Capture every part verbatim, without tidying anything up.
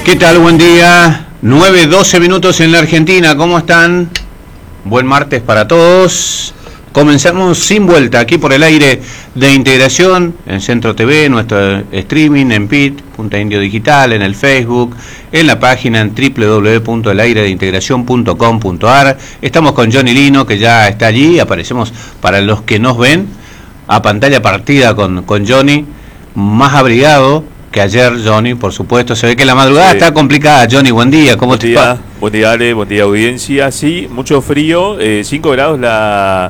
¿Qué tal? Buen día. nueve doce minutos en la Argentina. ¿Cómo están? Buen martes para todos. Comenzamos sin vuelta aquí por el aire de Integración, en Centro T V, nuestro streaming en P I T, Punta Indio Digital, en el Facebook, en la página en doble u doble u doble u punto el aire de integración punto com punto a r. Estamos con Johnny Lino, que ya está allí. Aparecemos para los que nos ven a pantalla partida con, con Johnny, más abrigado que ayer, Johnny, por supuesto. Se ve que la madrugada sí está complicada. Johnny, buen día, ¿cómo buen te día, va? Buen día, Ale, buen día, audiencia. Sí, mucho frío, eh, cinco grados la...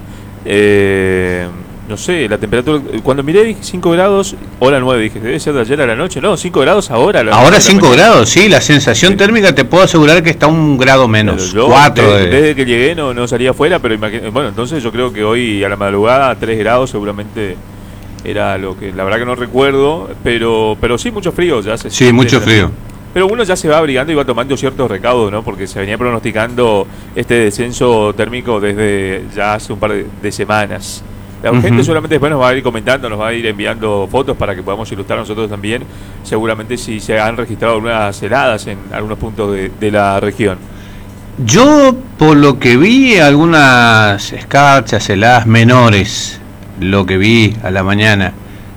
Eh, no sé, la temperatura... Cuando miré dije cinco grados, hora nueve, dije, debe ser de ayer a la noche. No, cinco grados ahora. La ahora cinco grados, sí, la sensación sí térmica te puedo asegurar que está un grado menos. Yo, cuatro desde, de... desde que llegué no, no salía afuera, pero imagino, bueno, entonces yo creo que hoy a la madrugada tres grados seguramente... Era lo que, la verdad que no recuerdo, pero pero sí, mucho frío ya se Sí, mucho frío. Pero uno ya se va abrigando y va tomando ciertos recaudos, ¿no? Porque se venía pronosticando este descenso térmico desde ya hace un par de, de semanas. La uh-huh. gente solamente después nos va a ir comentando, nos va a ir enviando fotos para que podamos ilustrar nosotros también, seguramente si se han registrado algunas heladas en algunos puntos de, de la región. Yo, por lo que vi, algunas escarchas, heladas menores, lo que vi a la mañana,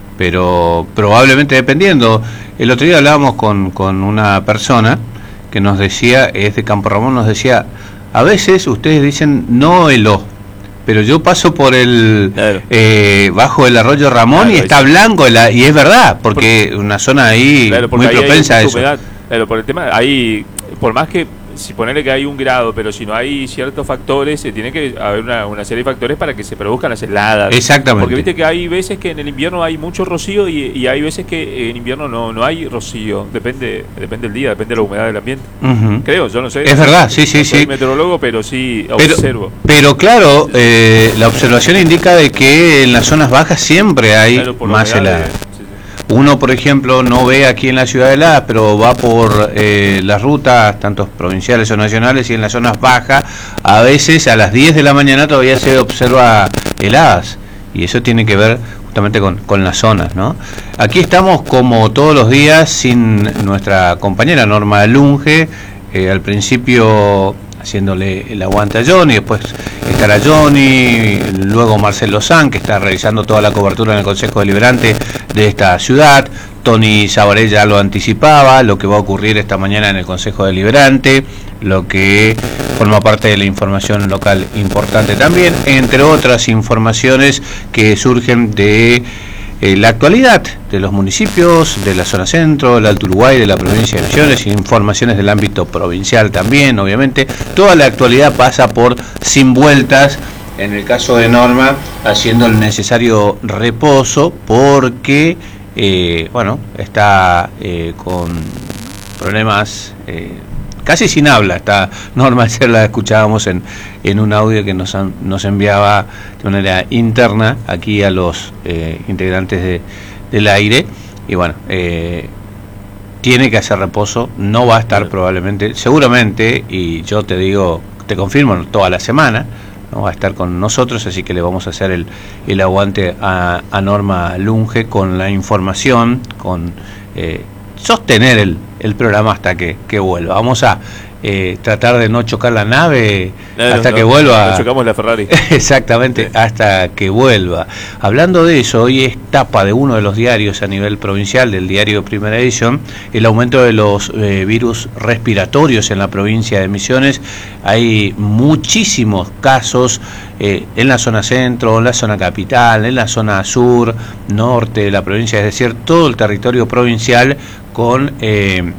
pero probablemente dependiendo. El otro día hablábamos con, con una persona que nos decía, es de Campo Ramón, nos decía, a veces ustedes dicen no heló, pero yo paso por el claro. eh, bajo el arroyo Ramón claro, y está sí. blanco, la, y es verdad, porque por, una zona ahí claro, muy ahí propensa a eso. Humedad, claro, por el tema, ahí, por más que si ponerle que hay un grado, pero si no hay ciertos factores, se tiene que haber una, una serie de factores para que se produzcan las heladas. Exactamente. Porque viste que hay veces que en el invierno hay mucho rocío y, y hay veces que en invierno no, no hay rocío. Depende depende del día, depende de la humedad del ambiente. Uh-huh. Creo, yo no sé. Es verdad, sí, sí, no sí. soy meteorólogo, pero sí pero, observo. Pero claro, eh, la observación indica de que en las zonas bajas siempre hay claro, más heladas. Uno, por ejemplo, no ve aquí en la ciudad de heladas, pero va por eh, las rutas, tanto provinciales o nacionales, y en las zonas bajas, a veces a las diez de la mañana todavía se observa heladas, y eso tiene que ver justamente con, con las zonas, ¿no? Aquí estamos como todos los días sin nuestra compañera Norma Lunge, eh, al principio haciéndole el aguante a Johnny, después estará Johnny, luego Marcelo San, que está realizando toda la cobertura en el Consejo Deliberante de esta ciudad. Tony Sabaré ya lo anticipaba, lo que va a ocurrir esta mañana en el Consejo Deliberante, lo que forma parte de la información local importante también, entre otras informaciones que surgen de Eh, la actualidad de los municipios, de la zona centro, del Alto Uruguay, de la provincia de Misiones, informaciones del ámbito provincial también, obviamente. Toda la actualidad pasa por Sin Vueltas, en el caso de Norma, haciendo el necesario reposo, porque, eh, bueno, está eh, con problemas... Eh, casi sin habla está Norma. Ayer la escuchábamos en, en un audio que nos, han, nos enviaba de manera interna aquí a los eh, integrantes de, del aire, y bueno, eh, tiene que hacer reposo, no va a estar probablemente, seguramente, y yo te digo, te confirmo, toda la semana no va a estar con nosotros, así que le vamos a hacer el, el aguante a, a Norma Lunge con la información, con eh, sostener el el programa hasta que, que vuelva. Vamos a eh, tratar de no chocar la nave no, hasta no, que vuelva. No chocamos la Ferrari. Exactamente, sí. Hasta que vuelva. Hablando de eso, hoy es tapa de uno de los diarios a nivel provincial, del diario Primera Edición, el aumento de los eh, virus respiratorios en la provincia de Misiones. Hay muchísimos casos eh, en la zona centro, en la zona capital, en la zona sur, norte de la provincia, es decir, todo el territorio provincial con eh,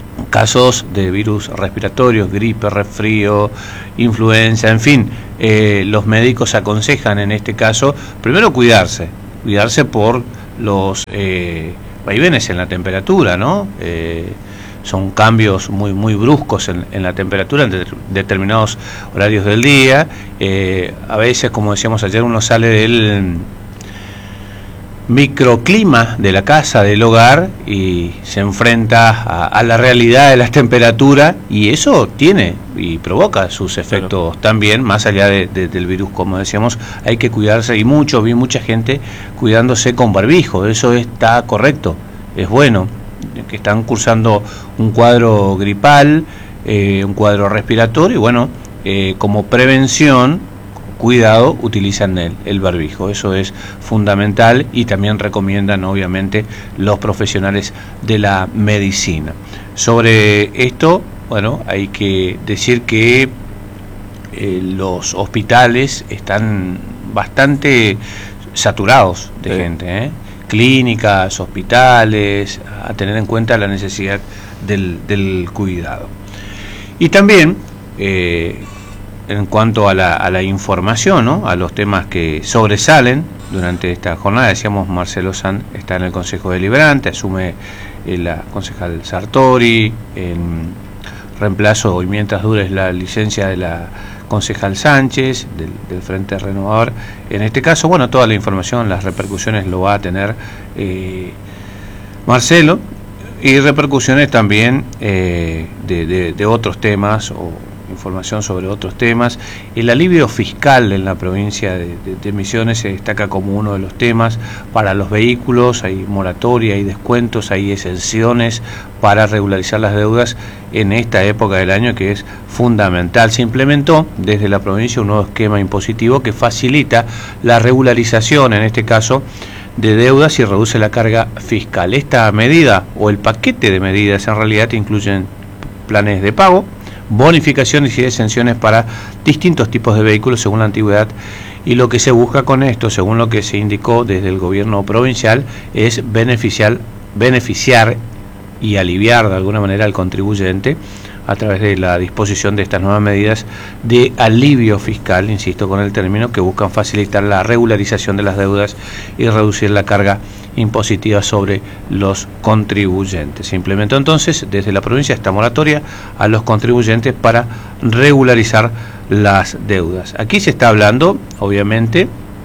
casos de virus respiratorios, gripe, resfrío, influenza, en fin. Eh, los médicos aconsejan en este caso, primero cuidarse, cuidarse por los eh, vaivenes en la temperatura, ¿no? Eh, son cambios muy muy bruscos en, en la temperatura en de, determinados horarios del día. Eh, a veces, como decíamos ayer, uno sale del microclima de la casa, del hogar, y se enfrenta a, a la realidad de las temperaturas, y eso tiene y provoca sus efectos claro. También, más allá de, de, del virus, como decíamos, hay que cuidarse, y mucho, vi mucha gente cuidándose con barbijo, eso está correcto, es bueno, que están cursando un cuadro gripal, eh, un cuadro respiratorio, y bueno, eh, como prevención, cuidado, utilizan el, el barbijo. Eso es fundamental y también recomiendan obviamente los profesionales de la medicina. Sobre esto, bueno, hay que decir que eh, los hospitales están bastante saturados de sí. gente, ¿eh? Clínicas, hospitales, a tener en cuenta la necesidad del, del cuidado. Y también eh, en cuanto a la, a la información, ¿no? A los temas que sobresalen durante esta jornada, decíamos, Marcelo Sanz está en el Consejo Deliberante, asume eh, la concejal Sartori, en reemplazo y mientras dure la licencia de la concejal Sánchez, del, del Frente Renovador. En este caso, bueno, toda la información, las repercusiones lo va a tener eh, Marcelo, y repercusiones también eh, de, de, de otros temas, o información sobre otros temas. El alivio fiscal en la provincia de, de, de Misiones se destaca como uno de los temas para los vehículos. Hay moratoria, hay descuentos, hay exenciones para regularizar las deudas en esta época del año, que es fundamental. Se implementó desde la provincia un nuevo esquema impositivo que facilita la regularización, en este caso, de deudas y reduce la carga fiscal. Esta medida, o el paquete de medidas, en realidad incluyen planes de pago, bonificaciones y exenciones para distintos tipos de vehículos según la antigüedad, y lo que se busca con esto, según lo que se indicó desde el gobierno provincial, es beneficiar, beneficiar y aliviar de alguna manera al contribuyente a través de la disposición de estas nuevas medidas de alivio fiscal, insisto con el término, que buscan facilitar la regularización de las deudas y reducir la carga impositiva sobre los contribuyentes. Se implementó entonces desde la provincia esta moratoria a los contribuyentes para regularizar las deudas. Aquí se está hablando, obviamente,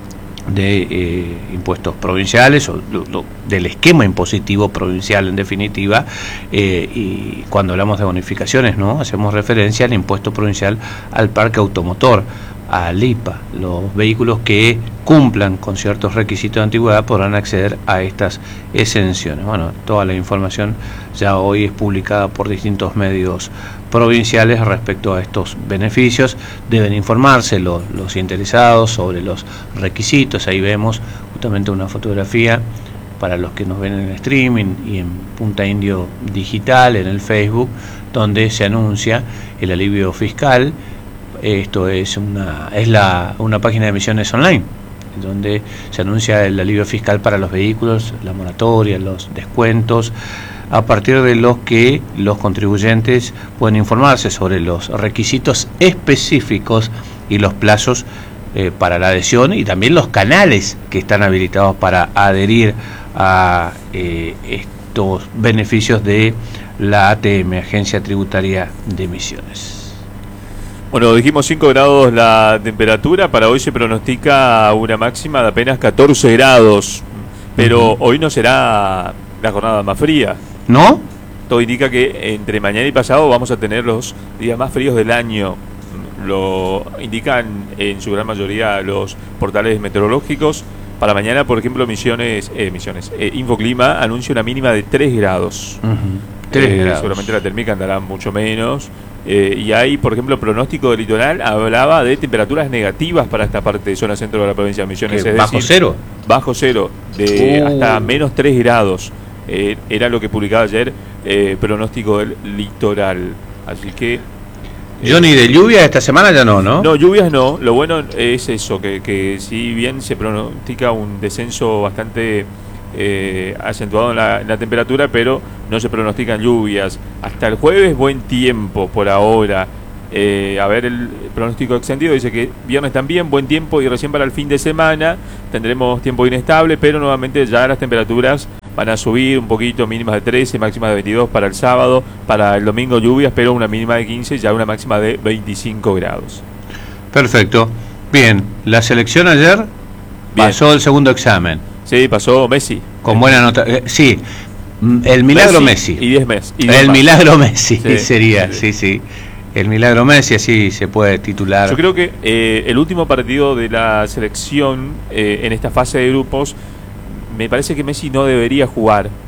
de eh, impuestos provinciales, o lo, lo, del esquema impositivo provincial en definitiva, eh, y cuando hablamos de bonificaciones, ¿no?, hacemos referencia al impuesto provincial al parque automotor, al I P A. Los vehículos que cumplan con ciertos requisitos de antigüedad podrán acceder a estas exenciones. Bueno, toda la información ya hoy es publicada por distintos medios provinciales respecto a estos beneficios. Deben informarse los, los interesados sobre los requisitos. Ahí vemos justamente una fotografía para los que nos ven en el streaming y en Punta Indio Digital, en el Facebook, donde se anuncia el alivio fiscal. Esto es una es la una página de Misiones online, donde se anuncia el alivio fiscal para los vehículos, la moratoria, los descuentos, a partir de los que los contribuyentes pueden informarse sobre los requisitos específicos y los plazos eh, para la adhesión, y también los canales que están habilitados para adherir a eh, estos beneficios de la A T M, Agencia Tributaria de Misiones. Bueno, dijimos cinco grados la temperatura. Para hoy se pronostica una máxima de apenas catorce grados, pero uh-huh. hoy no será la jornada más fría. ¿No? Todo indica que entre mañana y pasado vamos a tener los días más fríos del año. Lo indican en su gran mayoría los portales meteorológicos. Para mañana, por ejemplo, Misiones, eh, Misiones, eh, Infoclima anuncia una mínima de tres grados. Uh-huh. tres eh, grados. Seguramente la térmica andará mucho menos. Eh, y hay, por ejemplo, pronóstico del litoral hablaba de temperaturas negativas para esta parte de zona centro de la provincia de Misiones. Es ¿Bajo decir, cero? Bajo cero, de uh. hasta menos tres grados. Eh, era lo que publicaba ayer eh, pronóstico del litoral. Así que... Eh, Johnny, de lluvia esta semana ya no, ¿no? No, lluvias no. Lo bueno es eso, que, que si bien se pronostica un descenso bastante... Eh, acentuado en la, en la temperatura, pero no se pronostican lluvias. Hasta el jueves buen tiempo por ahora. Eh, a ver, el pronóstico extendido dice que viernes también buen tiempo, y recién para el fin de semana tendremos tiempo inestable, pero nuevamente ya las temperaturas van a subir un poquito, mínimas de trece, máximas de veintidós para el sábado. Para el domingo lluvias, pero una mínima de quince, ya una máxima de veinticinco grados. Perfecto. Bien, la selección ayer Bien. pasó el segundo examen. Sí, pasó Messi. Con buena nota. Eh, sí, el milagro Messi. Messi. Y diez Messi. Y el más. milagro Messi sí, sería, sí. sí, sí. El milagro Messi, así se puede titular. Yo creo que eh, el último partido de la selección eh, en esta fase de grupos, me parece que Messi no debería jugar.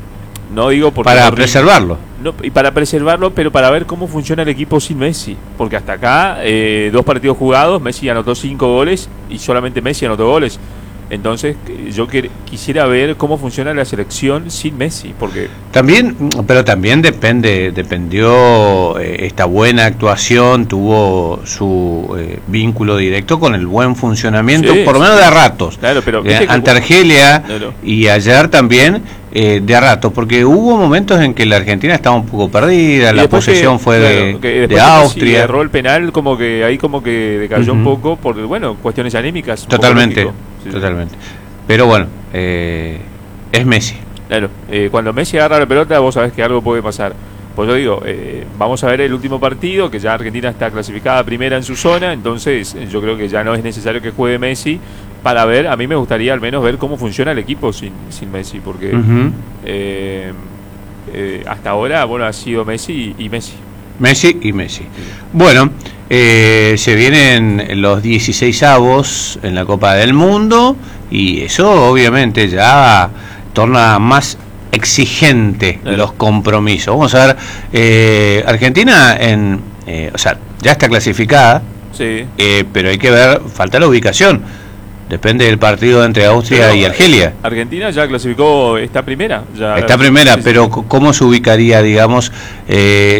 No digo porque para preservarlo. No, y para preservarlo, pero para ver cómo funciona el equipo sin Messi. Porque hasta acá, eh, dos partidos jugados, Messi anotó cinco goles y solamente Messi anotó goles. Entonces, yo que, quisiera ver cómo funciona la selección sin Messi, porque también, pero también depende, dependió eh, esta buena actuación, tuvo su eh, vínculo directo con el buen funcionamiento, sí, por lo menos de a ratos. Claro, pero eh, ante Argelia, claro, y ayer también eh, de a ratos, porque hubo momentos en que la Argentina estaba un poco perdida, la posesión que, fue claro, de, de Austria. Erró el penal, como que ahí como que decayó uh-huh. un poco por, bueno, cuestiones anímicas. Totalmente. Sí. Totalmente. Pero bueno, eh, es Messi. Claro, eh, cuando Messi agarra la pelota, vos sabés que algo puede pasar. Pues yo digo, eh, vamos a ver el último partido, que ya Argentina está clasificada primera en su zona, entonces yo creo que ya no es necesario que juegue Messi para ver. A mí me gustaría al menos ver cómo funciona el equipo sin, sin Messi, porque uh-huh. eh, eh, hasta ahora, bueno, ha sido Messi y, y Messi. Messi y Messi. Bueno, eh, se vienen los dieciseisavos en la Copa del Mundo y eso obviamente ya torna más exigente claro. los compromisos. Vamos a ver, eh, Argentina en, eh, o sea, ya está clasificada, sí. eh, pero hay que ver, falta la ubicación. Depende del partido entre Austria pero, y Argelia. Argentina ya clasificó, está primera. Ya, está primera, sí, pero sí. ¿cómo se ubicaría, digamos? Eh,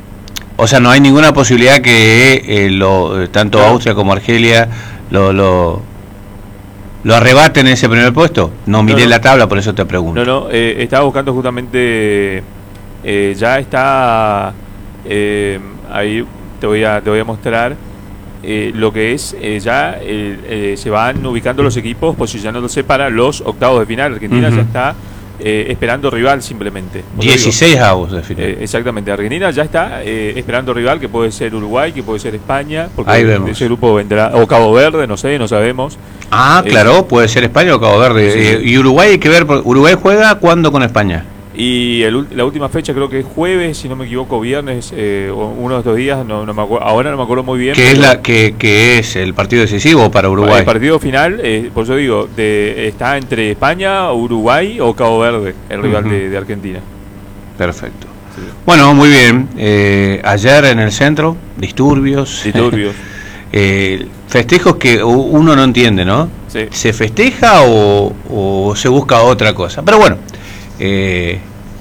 O sea, no hay ninguna posibilidad que eh, lo, tanto claro. Austria como Argelia lo, lo, lo arrebaten ese primer puesto. No miré no, no. la tabla, por eso te pregunto. No, no, eh, estaba buscando justamente, eh, ya está, eh, ahí te voy a, te voy a mostrar eh, lo que es, eh, ya eh, eh, se van ubicando los equipos posicionándose para los octavos de final. Argentina uh-huh. ya está Eh, esperando rival simplemente. dieciséis avos de final. Eh, exactamente, Argentina ya está eh, esperando rival, que puede ser Uruguay, que puede ser España, porque ahí de vemos. ese grupo vendrá, o Cabo Verde, no sé, no sabemos. Ah, eh, claro, puede ser España o Cabo Verde. Sí. Eh, y Uruguay hay que ver, Uruguay juega ¿cuándo con España? Y el, la última fecha creo que es jueves, si no me equivoco, viernes, eh, uno de estos días, no, no me acuerdo, ahora no me acuerdo muy bien. ¿Qué es la que, que es el partido decisivo para Uruguay? El partido final, eh, por eso digo, de, está entre España, Uruguay o Cabo Verde, el rival uh-huh. de, de Argentina. Perfecto. Sí. Bueno, muy bien. Eh, ayer en el centro, disturbios. Disturbios. eh, festejos que uno no entiende, ¿no? Sí. ¿Se festeja o, o se busca otra cosa? Pero bueno. Eh,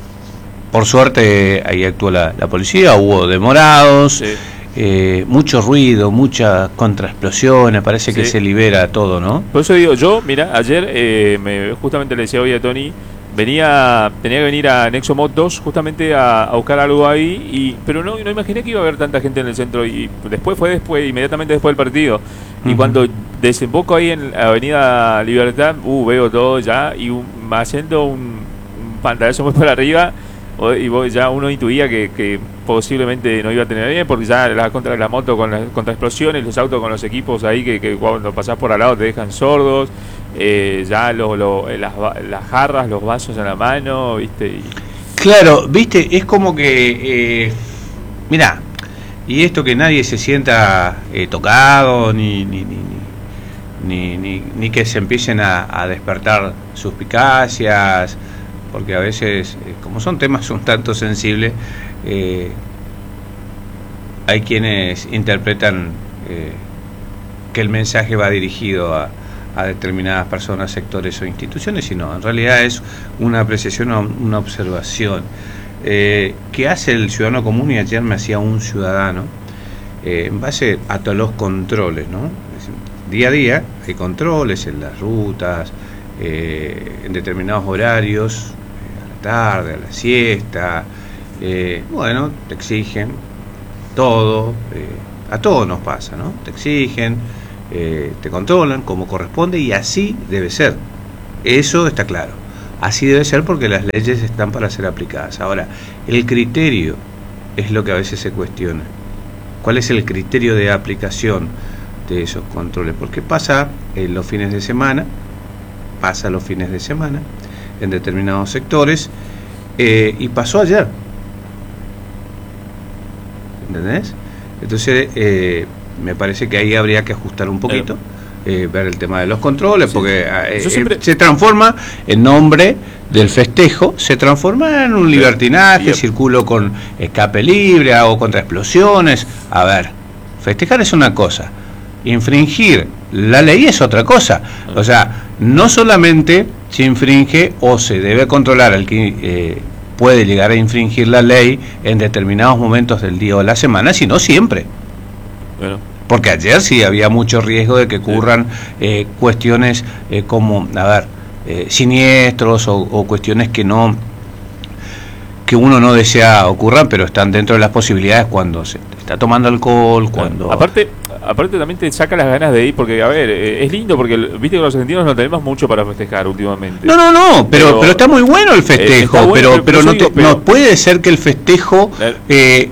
por suerte ahí actuó la, la policía, hubo demorados, sí. eh, mucho ruido, muchas contraexplosiones, parece sí. que se libera todo, ¿no? Por eso digo, yo, mira, ayer eh, me, justamente le decía hoy a Tony, venía, tenía que venir a Nexo Motos justamente a, a buscar algo ahí, y pero no, no imaginé que iba a haber tanta gente en el centro, y después fue después, inmediatamente después del partido, y uh-huh. cuando desemboco ahí en la Avenida Libertad, uh, veo todo ya, y un, me haciendo un pantallazo muy por arriba y vos, ya uno intuía que, que posiblemente no iba a tener bien, porque ya la contra la moto con las contra explosiones, los autos con los equipos ahí que, que cuando pasás por al lado te dejan sordos, eh, ya lo, lo, las, las jarras, los vasos en la mano, viste. Y... Claro, viste, es como que eh, mirá, y esto que nadie se sienta eh, tocado ni ni, ni ni, ni ni que se empiecen a, a despertar suspicacias, porque a veces, eh, como son temas un tanto sensibles, eh, hay quienes interpretan eh, que el mensaje va dirigido a, a determinadas personas, sectores o instituciones, y no, en realidad es una apreciación o una observación eh, que hace el ciudadano común, y ayer me hacía un ciudadano, eh, en base a todos los controles, ¿no? Día a día hay controles en las rutas, eh, en determinados horarios, tarde, a la siesta, eh, bueno, te exigen todo, eh, a todos nos pasa, ¿no? Te exigen, eh, te controlan como corresponde, y así debe ser, eso está claro, así debe ser porque las leyes están para ser aplicadas. Ahora, el criterio es lo que a veces se cuestiona. ¿Cuál es el criterio de aplicación de esos controles? Porque pasa en los fines de semana, pasa los fines de semana, en determinados sectores, eh, y pasó ayer, ¿entendés? Entonces eh, me parece que ahí habría que ajustar un poquito, eh, ver el tema de los controles, sí. porque eh, siempre... eh, se transforma en nombre del festejo, se transforma en un libertinaje, sí. circulo con escape libre, hago contra explosiones. A ver, festejar es una cosa, infringir la ley es otra cosa. O sea, no solamente se infringe o se debe controlar al que eh, puede llegar a infringir la ley en determinados momentos del día o de la semana, sino siempre. Bueno. Porque ayer sí había mucho riesgo de que ocurran eh, cuestiones eh, como, a ver, eh, siniestros o, o cuestiones que no que uno no desea ocurran, pero están dentro de las posibilidades cuando se está tomando alcohol, cuando... Aparte, aparte también te saca las ganas de ir, porque, a ver, eh, es lindo, porque viste que los argentinos no tenemos mucho para festejar últimamente. No, no, no, pero pero, pero está muy bueno el festejo, eh, bueno, pero, pero, pero, no, te, pero no puede ser que el festejo eh,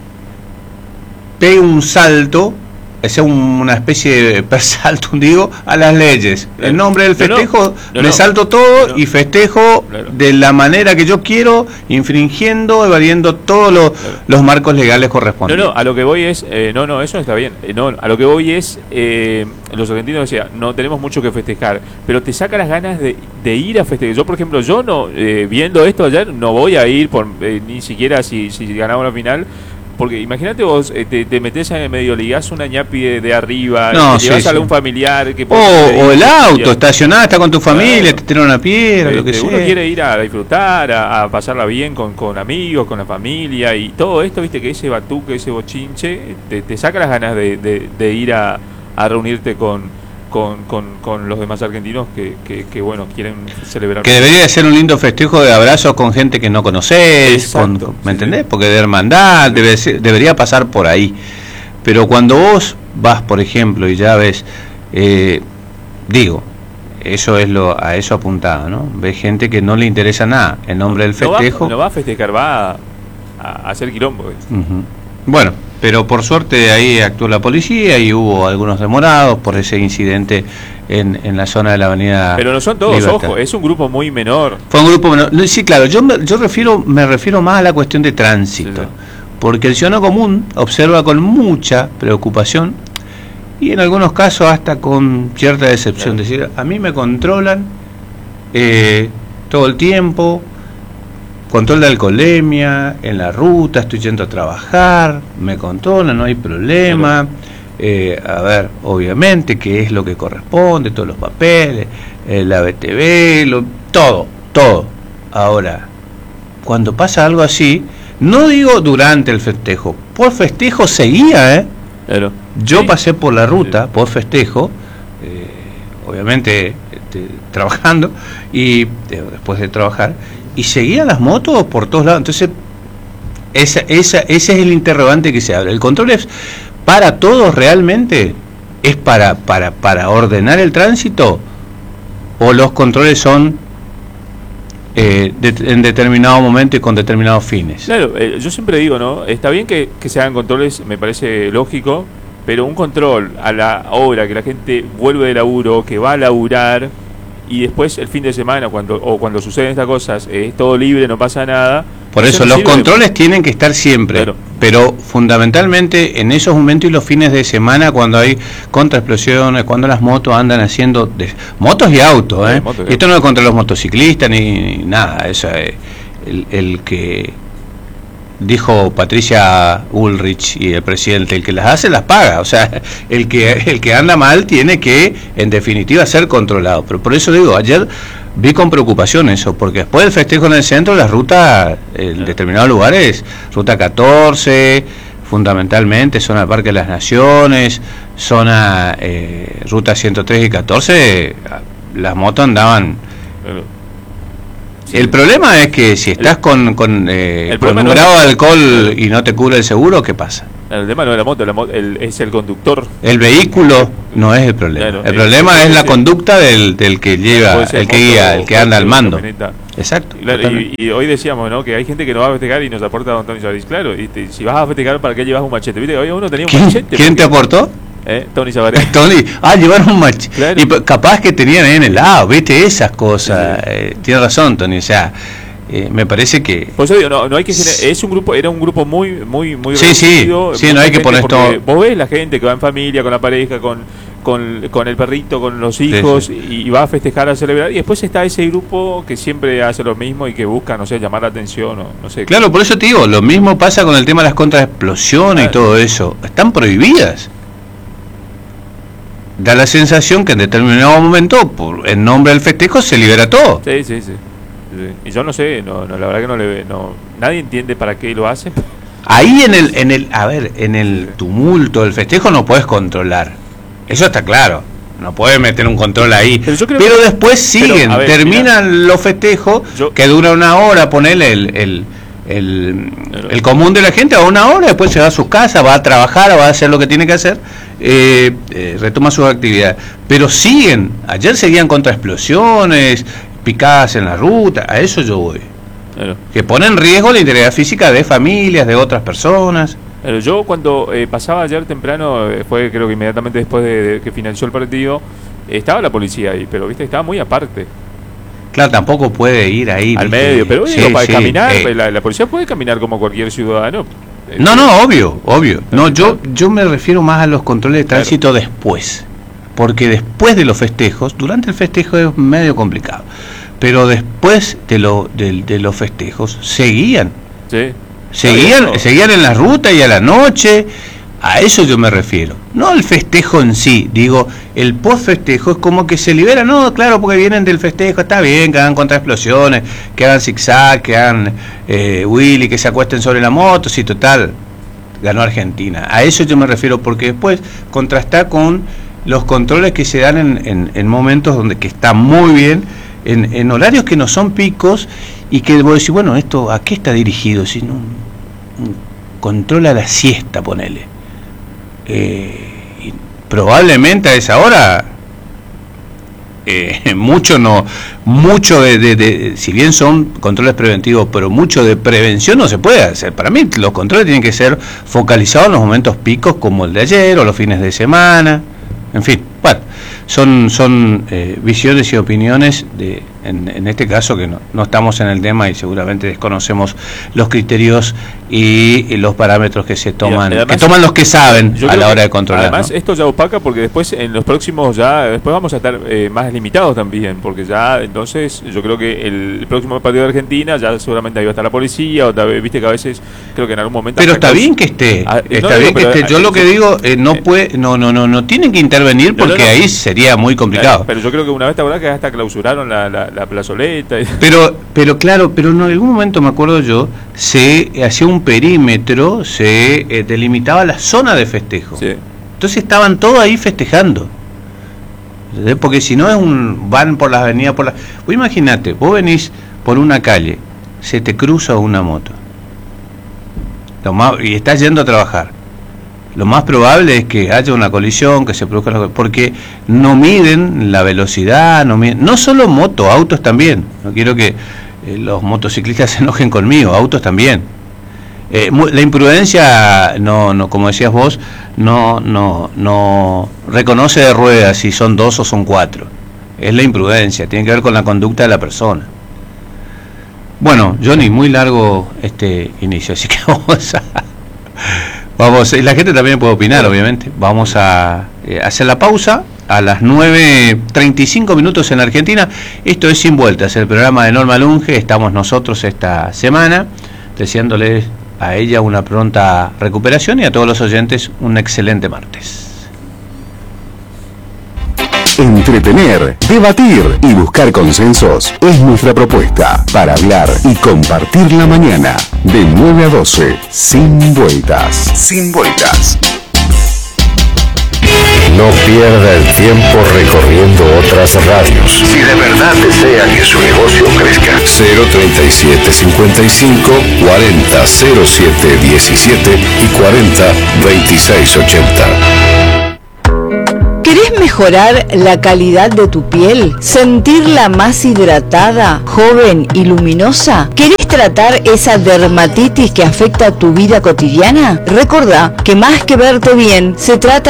pegue un salto, sea un, una especie de persalto, digo, a las leyes. En nombre del festejo no, no, no, me no, salto todo no, y festejo no, no. de la manera que yo quiero, infringiendo, evadiendo todos los, no. los marcos legales correspondientes. No, no, a lo que voy es, eh, no, no, eso está bien. Eh, no, a lo que voy es, eh, los argentinos decían, no tenemos mucho que festejar, pero te saca las ganas de, de ir a festejar. Yo, por ejemplo, yo no, eh, viendo esto ayer, no voy a ir, por eh, ni siquiera si, si ganamos la final. Porque imagínate vos, eh, te, te metés en el medio, ligás una ñapi de, de arriba, no, te sí, llevas sí. a algún familiar. Que o, o el auto, estacionado, está con tu familia, claro. te tira una piedra, eh, lo que sea. Uno quiere ir a disfrutar, a, a pasarla bien con, con amigos, con la familia y todo esto, viste que ese batuque, ese bochinche, te, te saca las ganas de, de, de ir a, a reunirte con... Con, con, con los demás argentinos que, que, que bueno quieren celebrar. Que debería ser un lindo festejo de abrazos con gente que no conoces, con, con, ¿me sí, entendés? Sí. Porque de hermandad debe ser, debería pasar por ahí. Pero cuando vos vas, por ejemplo, y ya ves, eh, digo, eso es lo a eso apuntado, ¿no? Ves gente que no le interesa nada en nombre del festejo. No va, no va a festejar, va a, a hacer quilombo. Uh-huh. Bueno. Pero por suerte ahí actuó la policía y hubo algunos demorados por ese incidente en, en la zona de la avenida. Pero no son todos, Libertad. Ojo, es un grupo muy menor. Fue un grupo menor. Sí, claro, yo me, yo refiero me refiero más a la cuestión de tránsito. Sí, sí. Porque el ciudadano común observa con mucha preocupación y en algunos casos hasta con cierta decepción. Claro. Decir, a mí me controlan eh, todo el tiempo. Control de alcoholemia, en la ruta, estoy yendo a trabajar, me controlan, no hay problema. Eh, a ver, obviamente, qué es lo que corresponde, todos los papeles, eh, la B T V, lo, todo, todo. Ahora, cuando pasa algo así, no digo durante el festejo, por festejo seguía, ¿eh? Claro. Yo sí. pasé por la ruta, sí. por festejo, eh, obviamente este, trabajando, y eh, después de trabajar, y seguían las motos por todos lados. Entonces esa, esa, ese es el interrogante que se abre. El control es para todos realmente, es para para para ordenar el tránsito, o los controles son eh, de, en determinado momento y con determinados fines. Claro, eh, yo siempre digo, ¿no? Está bien que, que se hagan controles, me parece lógico, pero un control a la hora que la gente vuelve de laburo, que va a laburar, y después el fin de semana cuando o cuando suceden estas cosas eh, es todo libre, no pasa nada. Por eso, eso no los controles de... tienen que estar siempre, claro. pero fundamentalmente en esos momentos y los fines de semana, cuando hay contraexplosiones, cuando las motos andan haciendo de... motos y autos, ¿eh? Sí, motos, y esto no es contra los motociclistas ni, ni nada, eso es el, el que dijo Patricia Bullrich y el presidente, el que las hace las paga, o sea, el que el que anda mal tiene que en definitiva ser controlado. Pero por eso digo, ayer vi con preocupación eso, porque después del festejo en el centro, las rutas en claro. determinados lugares, ruta catorce, fundamentalmente zona del Parque de las Naciones, zona eh, ruta ciento tres y catorce, las motos andaban claro. El problema es que si estás con, con, eh, con un no grado es... de alcohol y no te cubre el seguro, ¿qué pasa? El tema no es la moto, la moto el, es el conductor. El vehículo no es el problema. Claro, el, el problema es la conducta del, del que lleva, el que guía, el que anda al mando. Camioneta. Exacto. Claro, y, y hoy decíamos, ¿no? Que hay gente que no va a festejar y nos aporta don Tony Sabarich. Claro, y te, si vas a festejar, ¿para qué llevas un machete? ¿Viste? Hoy uno tenía un ¿Quién, machete. ¿Quién te aportó? ¿Eh? Tony Sabarich. Tony, ah, llevaron un machete. Claro. Y capaz que tenían ahí en el lado, ¿viste? Esas cosas. Sí, sí. Eh, tiene razón, Tony, o sea... Eh, me parece que por eso digo, no, no hay que es un grupo era un grupo muy muy muy sí sí sí no hay que poner esto. Vos ves la gente que va en familia con la pareja con con, con el perrito, con los hijos, sí, sí. Y, y va a festejar, a celebrar, y después está ese grupo que siempre hace lo mismo y que busca, no sé, llamar la atención o no sé. Claro, por eso te digo, lo mismo pasa con el tema de las contraexplosiones, claro, y todo eso. Están prohibidas. Da la sensación que en determinado momento, por en nombre del festejo, se libera todo. Sí, sí, sí. sí. Y yo no sé, no, no, la verdad que no le ve, no, nadie entiende para qué lo hacen. Ahí en el, en el, a ver, en el tumulto del festejo no puedes controlar. Eso está claro. No puedes meter un control ahí. Pero, yo creo pero que, después siguen, pero, ver, terminan mira, los festejos, yo, que dura una hora, ponele el, el, el, el común de la gente a una hora, después se va a su casa, va a trabajar, va a hacer lo que tiene que hacer, eh, eh, retoma sus actividades. Pero siguen, ayer seguían contra explosiones, picadas en la ruta, a eso yo voy. Claro. Que pone en riesgo la integridad física de familias, de otras personas. Pero yo cuando eh, pasaba ayer temprano, eh, fue creo que inmediatamente después de, de que finalizó el partido, eh, estaba la policía ahí, pero viste, estaba muy aparte. Claro, tampoco puede ir ahí al ¿viste? medio, pero sí, digo, para sí, caminar, eh. la, la policía puede caminar como cualquier ciudadano. Eh, no, no, obvio, obvio. No, yo, yo me refiero más a los controles de tránsito, claro, después, porque después de los festejos, durante el festejo es medio complicado, pero después de, lo, de, de los festejos seguían. Sí. Seguían, seguían en la ruta y a la noche, a eso yo me refiero, no al festejo en sí, digo, el post festejo es como que se libera, no, claro, porque vienen del festejo, está bien, que hagan contraexplosiones, que hagan zigzag, que hagan eh, Willy, que se acuesten sobre la moto, sí, total, ganó Argentina, a eso yo me refiero, porque después contrasta con los controles que se dan en, en, en momentos donde que está muy bien, en, en horarios que no son picos, y que vos decís, bueno, esto ¿a qué está dirigido? Si no, controla la siesta, ponele. Eh, y probablemente a esa hora, eh, mucho no, mucho de, de, de, si bien son controles preventivos, pero mucho de prevención no se puede hacer. Para mí los controles tienen que ser focalizados en los momentos picos como el de ayer o los fines de semana, en fin, bueno, son, son eh, visiones y opiniones de, en, en este caso que no, no estamos en el tema y seguramente desconocemos los criterios y, y los parámetros que se toman, además, que toman los que saben a la hora de controlar. Además, ¿no? Esto ya opaca porque después en los próximos ya, después vamos a estar eh, más limitados también, porque ya entonces yo creo que el próximo partido de Argentina ya seguramente ahí va a estar la policía, o tal vez, viste que a veces creo que en algún momento. Pero está bien que esté, ah, está no, bien digo, que esté. Yo eh, lo que digo, eh, no eh, puede, no, no, no, no tienen que intervenir porque no, no, no. ahí sería muy complicado. Pero yo creo que una vez, ¿te acordás que hasta clausuraron la, la, la plazoleta? Y... Pero, pero claro, pero en algún momento me acuerdo yo, se hacía un perímetro, se eh, delimitaba la zona de festejo. Sí. Entonces estaban todos ahí festejando. Porque si no es un van por las avenidas, por la... Vos imaginate, vos venís por una calle, se te cruza una moto. Lo más, y estás yendo a trabajar. Lo más probable es que haya una colisión, que se produzca la, porque no miden la velocidad, no miden, no solo moto, autos también. No quiero que eh, los motociclistas se enojen conmigo, autos también. Eh, la imprudencia, no, no, como decías vos, no, no, no reconoce de ruedas si son dos o son cuatro. Es la imprudencia, tiene que ver con la conducta de la persona. Bueno, Johnny, muy largo este inicio, así que vamos a... Vamos, y la gente también puede opinar, obviamente. Vamos a eh, hacer la pausa a las nueve treinta y cinco minutos en Argentina. Esto es Sin Vueltas, el programa de Norma Lunge. Estamos nosotros esta semana, deseándoles a ella una pronta recuperación y a todos los oyentes un excelente martes. Entretener, debatir y buscar consensos es nuestra propuesta para hablar y compartir la mañana. De nueve a doce, Sin Vueltas. Sin Vueltas. No pierda el tiempo recorriendo otras radios. Si de verdad desea que su negocio crezca. cero treinta y siete cincuenta y cinco cuarenta cero siete diecisiete y cuarenta veintiséis ochenta. ¿Querés mejorar la calidad de tu piel? ¿Sentirla más hidratada, joven y luminosa? ¿Querés tratar esa dermatitis que afecta tu vida cotidiana? Recordá que más que verte bien, se trata